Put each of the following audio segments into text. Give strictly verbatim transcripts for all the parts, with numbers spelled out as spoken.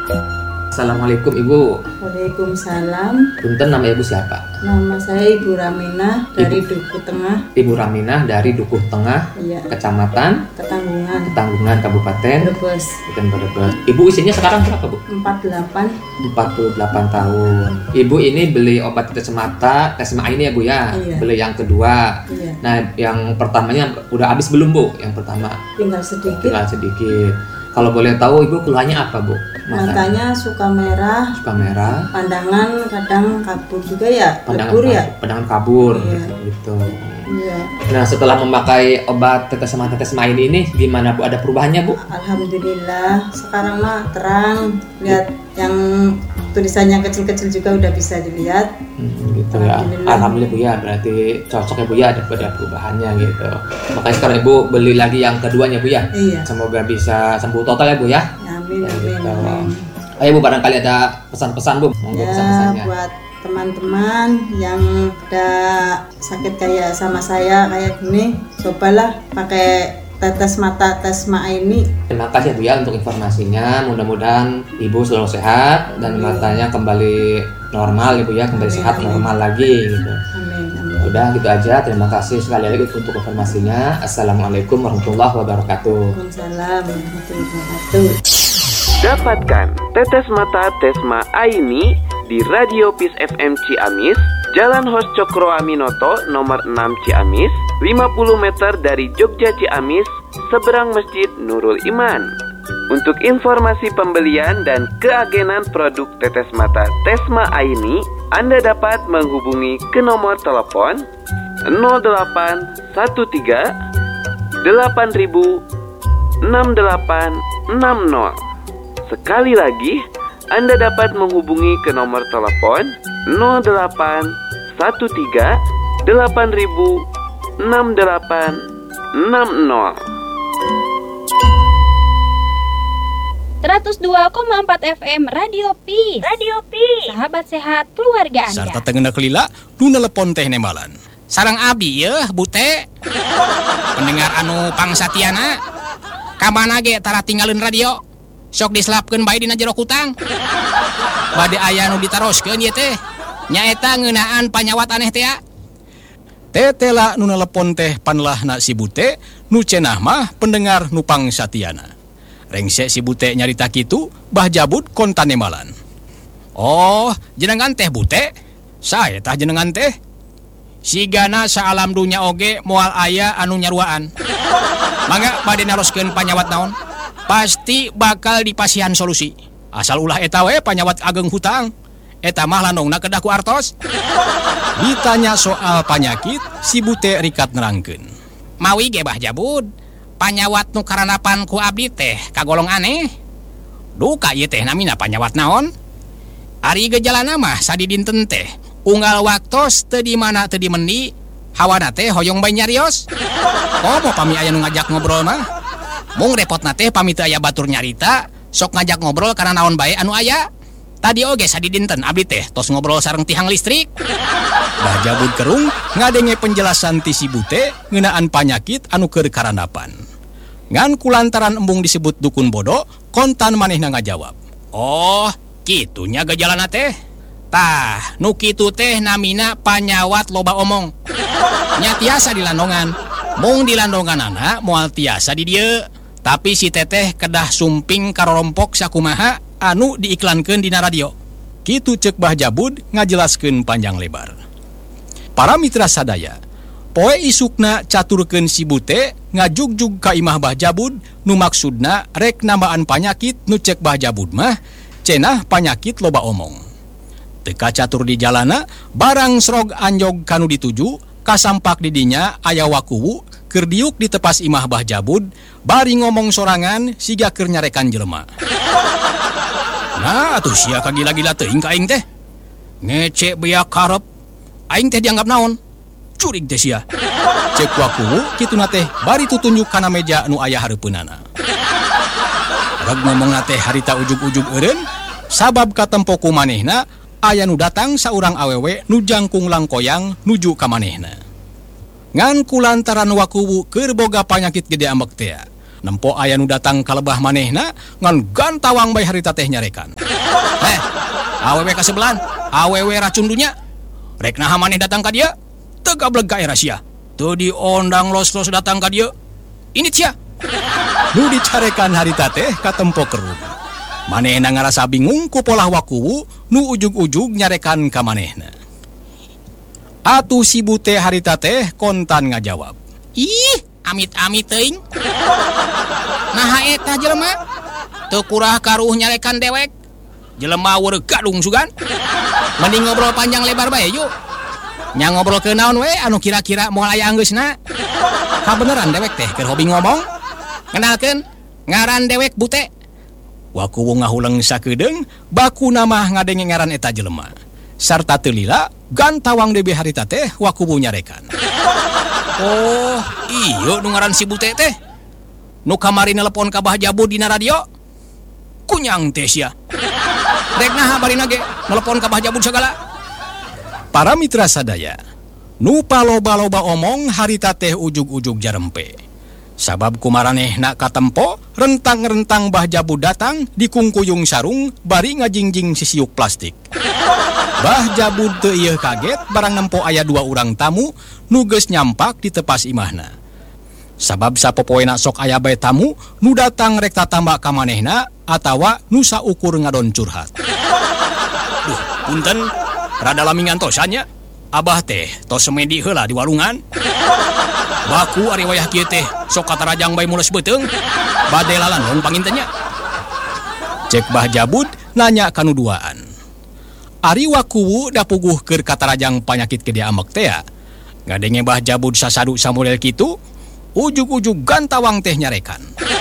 Assalamualaikum Ibu. Waalaikumsalam. Punten, nama Ibu siapa? Nama saya Ibu Raminah dari Ibu. Dukuh Tengah. Ibu Raminah dari Dukuh Tengah, Iya. Kecamatan Ketanggungan. Ketanggungan, Kabupaten Brebes. Bukan Brebes. Ibu usianya sekarang berapa, Bu? empat puluh delapan. empat puluh delapan tahun. Ibu ini beli obat tetes mata, Tesma ini ya, Bu ya. Iya. Beli yang kedua. Iya. Nah, yang pertamanya udah habis belum, Bu? Yang pertama Tinggal sedikit. tinggal sedikit. Kalau boleh tahu Ibu keluhannya apa, Bu? Matanya suka merah. Suka merah. Pandangan kadang kabur juga ya. Pandangan Lebur ya. Pandangan kabur Iya. gitu. Iya. Nah, setelah memakai obat tetes mata Tesma ini nih, gimana Bu? Ada perubahannya, Bu? Alhamdulillah. Sekarang mah terang. Lihat yang tulisannya kecil-kecil juga udah bisa dilihat. Hmm, gitu ya. Alhamdulillah. Alhamdulillah, Bu ya. Berarti cocok ya, Bu ya, ada ada perubahannya gitu. Makanya sekarang Ibu beli lagi yang keduanya, Bu ya. Iya. Semoga bisa sembuh total ya, Bu ya. Amin, Ya, amin, gitu. amin. Ayo Bu, barangkali ada pesan-pesan Bu, monggo Ya, pesan-pesannya. buat teman-teman yang ada sakit kayak sama saya kayak gini, cobalah pakai tetes mata Tesma ini. Terima kasih Bu ya untuk informasinya. Mudah-mudahan Ibu selalu sehat dan Amin. matanya kembali normal ya Bu ya, kembali Amin, sehat amin. normal lagi gitu. Amin, amin. Udah gitu aja. Terima kasih sekali lagi untuk informasinya. Assalamualaikum warahmatullahi wabarakatuh. Waalaikumsalam warahmatullahi wabarakatuh. Dapatkan tetes mata Tesma Aini di Radio Peace F M Ciamis, Jalan Hos Cokro Aminoto nomor enam Ciamis, lima puluh meter dari Jogja Ciamis, seberang Masjid Nurul Iman. Untuk informasi pembelian dan keagenan produk tetes mata Tesma Aini, Anda dapat menghubungi ke nomor telepon nol delapan satu tiga delapan ribu enam delapan enam nol. Sekali lagi, Anda dapat menghubungi ke nomor telepon nol delapan satu tiga delapan ribu enam delapan enam nol. seratus dua koma empat F M Radio Peace. Radio Peace. Sahabat sehat keluarga Anda. Sarta tengena kelila nu nelepon teh nemalan. Sareng abdi yeuh Bute. Pendengar anu pangsatiana. Kamana ge tara tinggalin radio? Sok diselapkeun bae dina jero kutang. Bade aya nu ditaroskeun ieu teh. Nyaeta ngeunaan panyawat aneh teh. Tetela nu nelepon teh panlahna si Bute, nu cenah mah pendengar nu pangsatiana. Rengse si Bute nyarita kitu, bah jabut kontan nemalan. Oh, jenengan teh Bute? Sae tah jenengan teh? Sigana saalam dunya oge moal aya anu nyaruaan. Mangga bade naroskeun panyawat naon? Pasti bakal dipasihan solusi. Asal ulah eta we panyawat ageng hutang. Eta mah landongna kedah ku artos. Ditanya soal panyakit, si Bute rikat nerangkeun. Mawi ge bah jabud. Panyawat nu karanapan ku abdi teh kagolong aneh. Duka ieu teh namina panyawat naon? Ari gejalana mah sadi dinten teh unggal waktos teu di mana teu di mendi, hawana teh hoyong bae nyarios. Komo pami aya nu ngajak ngobrol mah? Mung repotna teh pami teu aya batur nyarita, sok ngajak ngobrol kana naon bae anu aya. Tadi oge sadi dinten abdi teh tos ngobrol sareng tihang listrik. Bah jabud kerung ngadenge penjelasan ti si Bute ngeunaan panyakit anu keur karanapan. Ngan kulantaran embung disebut dukun bodoh, kontan manehna ngajawab. Oh, kitunya gejalana teh. Tah, nu kitu teh namina panyawat loba omong. Nya tiasa di landongan. Mung di landonganana moal tiasa di dieu. Tapi si teteh kedah sumping karorompok sakumaha anu diiklankeun dina radio. Kitu ceuk bah jabud ngajelaskeun panjang lebar. Para mitra sadaya, poe isukna caturkeun si Bute ngajugjug ka imah bah jabud nu maksudna rek nambaan panyakit nu cek bah jabud mah cenah panyakit loba omong. Teka catur di jalana barang srog anjog kanu dituju kasampak di dinya aya wakuwu keur diuk di tepas imah bah jabud bari ngomong sorangan siga keur nyarekan jelema. Nah atuh sia kagila-gila teuing ka aing teh. Ngece beak karep. Aing teh dianggap naon? Curig teh sia. Cek wakuwu kituna teh bari tutunjuk kana meja nu aya hareupeunana. Reg ngomongna teh harita ujug-ujug eureun sabab katempo ku manehna aya nu datang saurang awewe nu jangkung langkoyang nuju ka manehna. Ngan kulantaran wakuwu keur boga panyakit gede ambek teh. Nempo aya nu datang ka lebah manehna ngan gantawang bae harita teh nyarekan. Eh, awewe kasebelan, awewe racun dunya. Rek naha maneh datang ka dieu? Teu gableg ka era sia. Teu diondang los-los datang ka dieu. Ini sia. Nu dicarekan harita teh ka tempo keruk. Manehna ngarasa bingung ku polah wakuwu nu ujug-ujug nyarekan ka manehna. Atuh si bute harita teh kontan ngajawab. Ih, amit-amit teuing. Naha eta jelema? Teu kurah karuh nyarekan dewek. Jelema weureuh gadung sugan. Mending ngobrol panjang lebar bae yuk. Nya ngobrol ke naon we anu kira-kira moal aya anggeusna. Ha beneran dewek teh keur hobi ngomong. Kenalkeun, ngaran dewek bute. Wakuwu ngahuleng sakedeung baku nama ngadenge ngaran eta jelema. Sarta teu lila gantawang debe harita teh wakuwu nyarekan. Oh, iya nu ngaran si bute teh. Nu kamari nelepon ka Bah Jabud dina radio. Kunyang teh sia. Rek naha bari nage nelepon ka Bah Jabud sagala. Para mitra sadaya, nu paloba-loba omong harita teh ujug-ujug jarempe. Sabab kumaraneh nak katempo rentang-rentang Bah Jabud datang dikungkuyung sarung bari ngajingjing sisiuk plastik. Bah Jabud teu ieu kaget barang nempo aya dua urang tamu nu geus nyampak di tepas imahna. Sabab sapopoena sok aya bae tamu nu datang rek tatamba ka manehna atawa nu saukur ngadon curhat. Duh, punten, rada lamingan tosannya. Abah teh tos semedi heula di walungan. Baku ari wayah kieu teh sok katarajang bae mules beuteung. Bade lalanong pangintennya. Cek Bah Jabud nanya kanu duaan. Ari wakuwu da puguh keur katarajang panyakit gede amek teh. Ngadenge Bah Jabud sasadu samodel kitu, ujug-ujug gantawang teh nyarekan.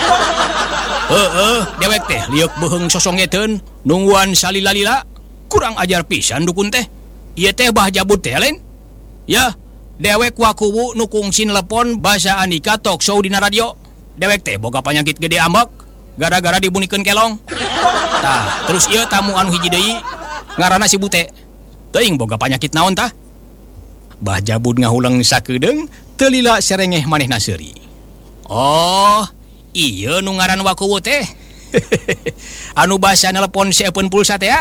Heeh, dewek teh liuk beuheung sosongeteun nungguan salila-lila. Kurang ajar pisan dukun teh. Ieu teh Bah Jabud teh lain. Ya, dewek wakuwu nu kungsi nelepon basa Andika talk show dina radio. Dewek teh boga panyakit gede amek gara-gara dibunikeun kelong. Tah, terus ieu tamu anu hiji deui ngaranna si bute. Teuing boga panyakit naon tah? Bah Jabud ngahuleng sakedeung teu lila serengeh manehna seuri. Oh, ieu nu ngaran wakuwu teh. Anu basa nelepon sieuppeun pulsa teh.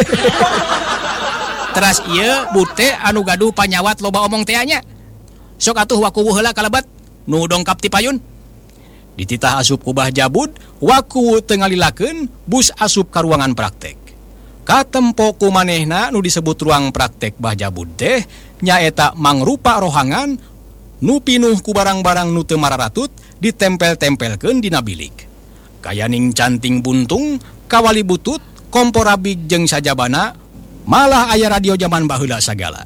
Teras ieu bute anu gaduh panyawat loba omong teh nya. Sok atuh wakuwu heula kalebet nu dongkap ti payun. Dititah asup ku Bah Jabud, wakuwu teu ngalilakeun bus asup ka ruangan praktek. Katempo ku manehna nu disebut ruang praktek Bah Jabud teh nyaeta mangrupa rohangan nu pinuh ku barang-barang nu teu mararatut ditempel-tempelkeun dina bilik. Kayaning canting buntung, kawali butut, kompor abig jeung sajabana, malah aya radio zaman baheula sagala.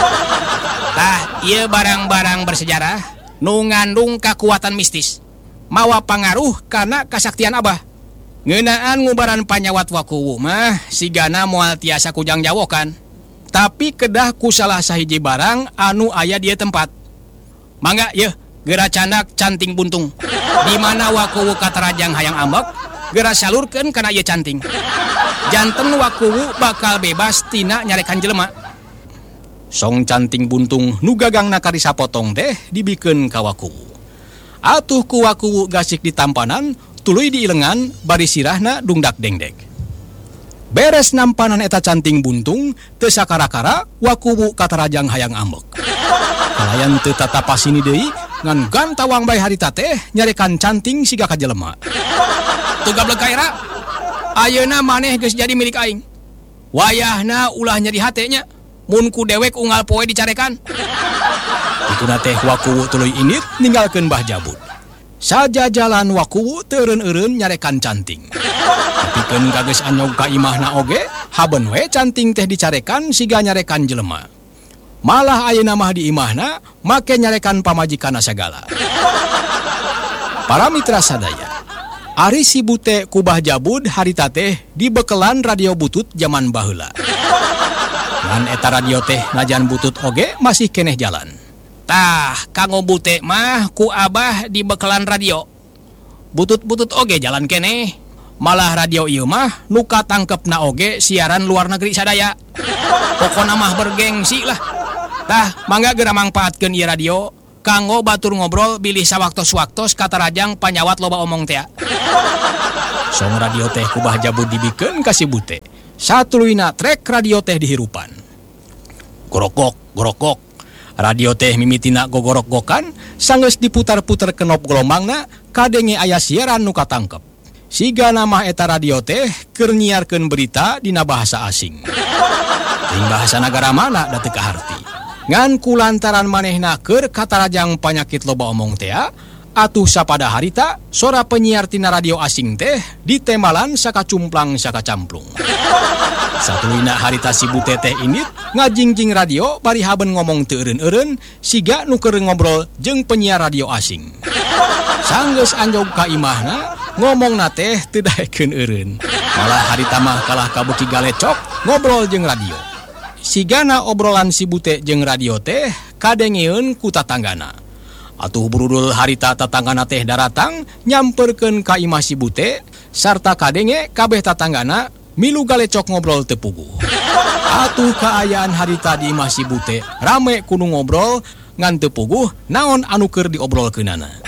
Tah, ieu barang-barang bersejarah nu ngandung kakuatan mistis, mawa pangaruh kana kasaktian Abah. Ngeunaan ngubaran panyawat wakuwu mah sigana moal tiasa kujang jawokan, tapi kedah ku salah sahiji barang anu aya di tempat. Mangga yeuh geura candak canting buntung. Di mana wakuwu katarajang hayang ambek, geura salurkeun kana ieu canting. Janten wakuwu bakal bebas tina nyarekan jelema. Song canting buntung nu gagangna kari sapotong teh dibikeun ka wakuwu. Atuh ku wakuwu gasik di tampanan, tuluy di ilengan bari sirahna dungdak dengdek. Beres nampanan eta canting buntung, teu sakara-kara wakuwu katarajang hayang ambek. Kalayan teu tatapasini deui ngan gantawang bae harita teh nyarekan canting siga ka jelema. Teu gablek ka era. Ayeuna maneh geus jadi milik aing. Wayahna ulah nyeri hatenya mun ku dewek unggal poe dicarekan. Ituna teh wakuwu tuluy init ninggalkeun Bah Jabud. Saja jalan wakuwu teu eureun-eureun nyarekan canting. Pikeun gageus anyog ka imahna oge, haben we canting teh dicarekan siga nyarekan jelema. Malah ayeuna mah di imahna make nyarekan pamajikanna sagala. Para mitra sadaya, ari si bute ku Bah Jabud harita teh dibekelan radio butut zaman baheula. Ngan eta radio teh najan butut oge masih keneh jalan. Tah, kanggo bute mah ku Abah dibekelan radio. Butut-butut oge jalan keneh. Malah radio ieu mah nu katangkepna oge siaran luar negeri sadaya. Pokona mah bergengsi lah. Tah, mangga geura mangpaatkeun ieu radio kanggo batur ngobrol bilih sawaktos-waktos kata rajang panyawat loba omong teh. Song radio teh kubah jabud dibikeun ka si Bute. Satuluyna trek radio teh dihirupan. Gorokok, gorokok. Radio teh mimitina gogorok-gokan sanggeus diputar-putar kenop gelombangna kadenge aya siaran nu katangkep. Siga nama eta radio teh keur nyiarkeun berita dina bahasa asing. Ting bahasa nagara mana da teu kaharti. Ngan kulantaran manehna keur katarajang panyakit loba omong teh, atuh sapada harita sora penyiar tina radio asing teh ditemalan sakacumplang sakacamplung. Satulina harita si Bute teh init ngajingjing radio bari haben ngomong teu eureun-eureun siga nu keur ngobrol jeung penyiar radio asing. Sanggeus anjog ka imahna ngomongna teh teu daekeun eureun. Malah harita mah kalah ka beuki galecok ngobrol jeung radio. Sigana obrolan si Bute jeung radio teh kadengeun ku tatanggana. Atuh burudul harita tatanggana teh daratang nyamperkeun ka imah si Bute sarta kadenge kabeh tatanggana milu galecok ngobrol teu puguh. Atuh kaayaan harita di imah si Bute rame kudu ngobrol ngan teu puguh naon anu keur diobrolkeunana.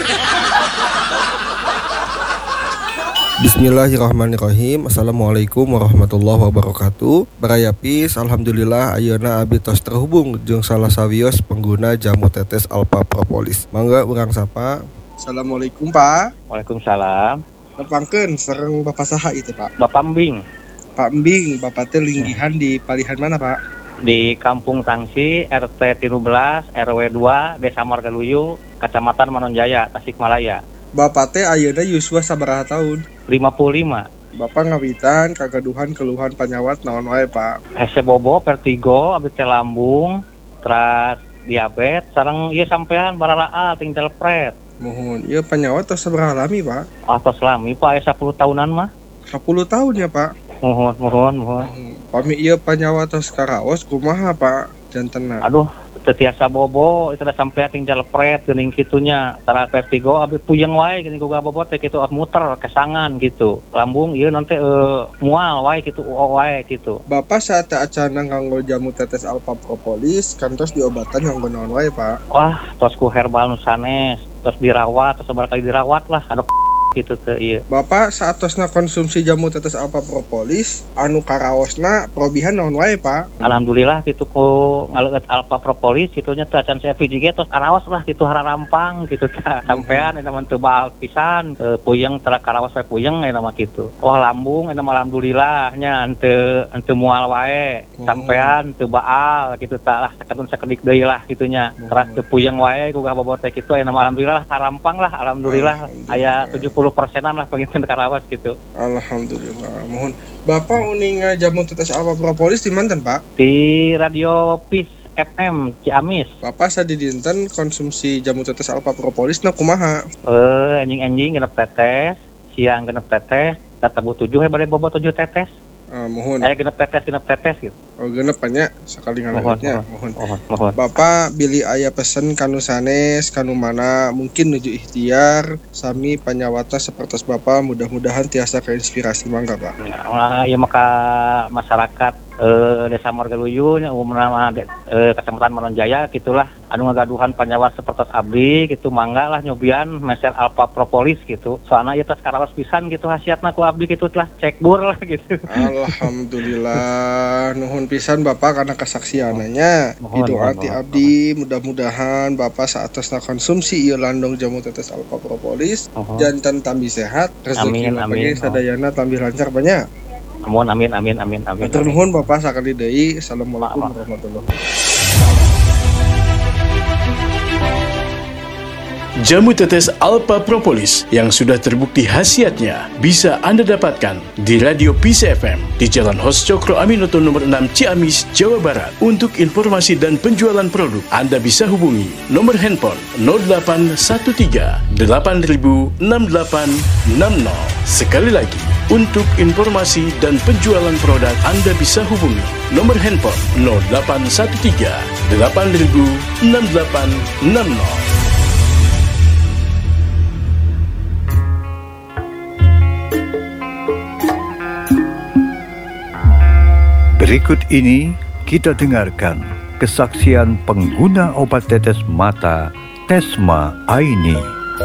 Bismillahirrahmanirrahim. Assalamualaikum warahmatullahi wabarakatuh. Baraya Pis, alhamdulillah ayeuna abdi tos terhubung jeung salah sawios pengguna jamu tetes Alpha Propolis. Mangga urang sapa. Assalamualaikum Pak. Waalaikumsalam. Nepangkeun sareng Bapak saha itu Pak? Bapak Mbing. Pak Mbing, Bapak teh linggihan di palihan mana Pak? Di Kampung Tangsi, R T tiga belas, R W dua, Desa Margaluyu, Kecamatan Manonjaya, Tasikmalaya. Bapak teh ayeuna yuswa sabaraha tahun? lima puluh lima. Bapak ngawitan kagaduhan keluhan panyawat naon wae Pak? Hese bobo, vertigo, abdi teh lambung, terus diabetes, sareng ieu sampean baralaal ting telepret. Mohon, ieu panyawat tos sabaraha lami Pak? Atos lami Pak, aya sepuluh tahunan mah. sepuluh tahun ya Pak? Mohon, mohon, mohon. Pami ieu panyawat tos karaos kumaha Pak? Jantenna. Aduh, teu tiasa bobo, itu da sampean ting telepret geuning kitunya. Tara vertigo abdi puyeng wae geuning boga bobo teh kitu muter kesangan gitu. Lambung ieu nanti uh, mual wae kitu wae gitu. Bapak saat acana nganggo jamu tetes Alpha Propolis kantos diobatan nganggo naon wae Pak? Wah, tos ku herbal nu sanes, tos dirawat, tos sabar kali dirawat lah, ada gitu teh ieu. Bapak saatosna konsumsi jamu tetes Alpha Propolis anu karaosna probihan naon wae Pak? Alhamdulillah kitu ku ngaleueut Alpha Propolis kitunya teh acan saya V G tos karaos lah kitu hararampang gitu tah. Sampean eta mah teu baal pisan, e, puyeng tara karaos wae puyeng eta mah kitu. Wah lambung eta mah alhamdulillah nya henteu henteu mual wae. Sampean teu baal kitu tah lah sakadun sakedik deui lah kitunya. Teras teu puyeng wae ku gabobot teh kitu aya mah alhamdulillah harampang lah alhamdulillah aya tujuh puluh persenan lah penginten karawas gitu. Alhamdulillah. Mohon Bapak uning jamu tetes Alpha Propolis di manten Pak? Di Radio Peace F M Ciamis. Bapak sadi dinten konsumsi jamu tetes Alpha Propolis na kumaha? Eh anjing-anjing genep tetes, siang genep tetes, databu tujuh he bade bobo tujuh tetes. Uh, mohon. Aya genep tetes genep tetes gitu. Oh genep nya sakali ngaleutnya. Mohon. Mohon. Mohon. Bapak bili aya pesen kanu sanes kanu mana mungkin nuju ikhtiar sami panyawata sapertos Bapak mudah-mudahan tiasa keinspirasi mangga Pak. Nah, ya maka masyarakat eh, Desa Margaluyu nya umumna eh, Kecamatan Manonjaya gitulah anu ngagaduhan panyawat sapertos abdi gitu mangga lah nyobian meser Alpha Propolis gitu. Soalna ieu tos karaos pisan gitu hasiatna ku abdi gitu lah cek bur lah gitu. Alhamdulillah nuhun pisan Bapak karena kesaksiananya. Didoati abdi mudah-mudahan Bapak saatosna konsumsi ieu landong jamu tetes Alpha Propolis janten tambi sehat rezeki bagi sadayana tambi lancar banyak. Amin amin amin amin amin. Matur nuhun Bapak sakali deui. Assalamualaikum warahmatullahi wabarakatuh. Jamu tetes Alpha Propolis yang sudah terbukti khasiatnya bisa Anda dapatkan di Radio Peace F M di Jalan Hos Cokro Aminoto nomor enam Ciamis, Jawa Barat. Untuk informasi dan penjualan produk, Anda bisa hubungi nomor handphone nol delapan satu tiga delapan nol enam delapan enam nol. Sekali lagi, untuk informasi dan penjualan produk, Anda bisa hubungi nomor handphone nol delapan satu tiga delapan nol enam delapan enam nol. Berikut ini kita dengarkan kesaksian pengguna obat tetes mata Tesma Aini.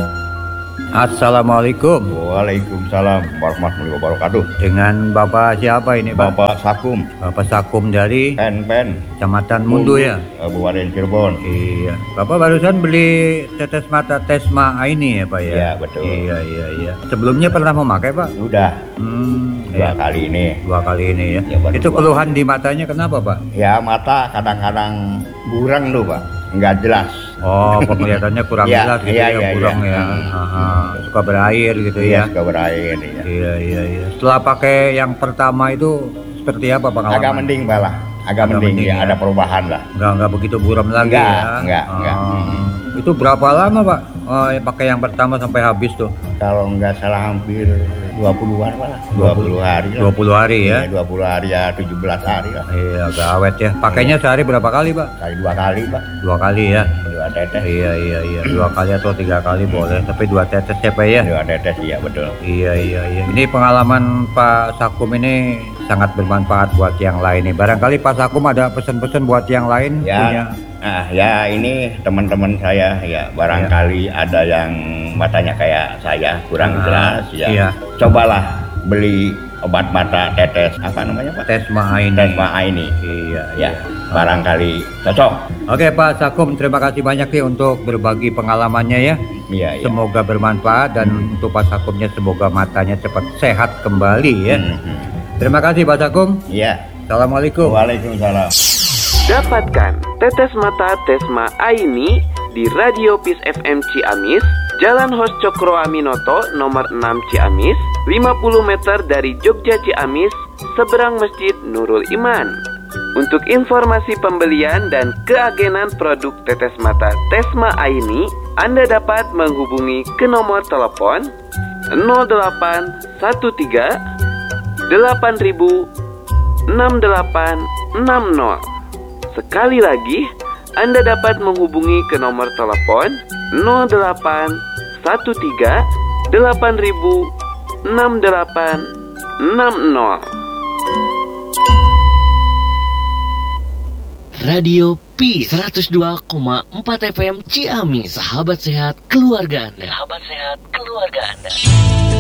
Assalamualaikum. Waalaikumsalam warahmatullahi wabarakatuh. Dengan Bapak siapa ini, Pak? Bapak Sakum. Bapak Sakum dari Pen Pen. Kecamatan Mundu ya? Kabupaten Cirebon. Iya. Bapak barusan beli tetes mata Tesma Aini ya, Pak ya? Iya, betul. Iya, iya, iya. Sebelumnya pernah memakai, Pak? Udah. Hmm, dua ya. kali ini. Dua kali ini ya. Ya, Itu keluhan di matanya kenapa, Pak? Ya, mata kadang-kadang buram tuh, Pak. Nggak jelas. Oh, penglihatannya kurang Ya, jelas gitu iya, ya, iya, kurang iya. ya. Hmm. Aha. Suka berair gitu Iya, ya. suka berair. Iya. Iya, iya, iya. Setelah pakai yang pertama itu seperti apa pengalaman? Agak mending, Pak lah. Agak, Agak mending, mending ya. ya. Ada perubahan lah. Enggak, enggak begitu buram lagi Enggak, ya. enggak, enggak. Ah. Hmm. Itu berapa lama, Pak? Oh, pakai yang pertama sampai habis tuh? Kalau nggak salah hampir dua puluhan lah. dua puluh hari lah. dua puluh hari ya? Iya, dua puluh hari ya, tujuh belas hari lah. Iya, agak awet ya. Pakainya sehari berapa kali, Pak? Kali dua kali, Pak. Dua kali ya? Dua tetes. Iya, iya, iya. Dua kali atau tiga kali boleh. Tapi dua tetes ya, Pak ya? Dua tetes, iya betul. Iya, iya, iya. Ini pengalaman Pak Sakum ini sangat bermanfaat buat yang lain nih. Barangkali Pak Sakum ada pesan-pesan buat yang lain Ya, punya. nah ya ini teman-teman saya ya barangkali ada yang matanya kayak saya kurang Ah, jelas ya. iya. Cobalah beli obat mata tetes apa namanya Pak? Tesma Aini. Tesma Aini. Iya, Ya, barangkali cocok. Oke Pak Sakum, terima kasih banyak nih untuk berbagi pengalamannya ya. Iya, iya. Semoga bermanfaat dan untuk Pak Sakumnya semoga matanya cepat sehat kembali ya. Hmm, hmm. Terima kasih Pak Sakum. Iya. Assalamualaikum. Waalaikumsalam. Dapatkan tetes mata Tesma Aini di Radio Peace F M Ciamis, Jalan Hos Cokro Aminoto nomor enam Ciamis, lima puluh meter dari Jogja Ciamis, seberang Masjid Nurul Iman. Untuk informasi pembelian dan keagenan produk tetes mata Tesma Aini, Anda dapat menghubungi ke nomor telepon nol delapan satu tiga delapan ribu enam delapan enam nol. Sekali lagi, Anda dapat menghubungi ke nomor telepon nol delapan satu tiga delapan ribu enam delapan enam nol. Radio P seratus dua koma empat F M Ciamis, sahabat sehat keluarga Anda. Sahabat sehat keluarga Anda.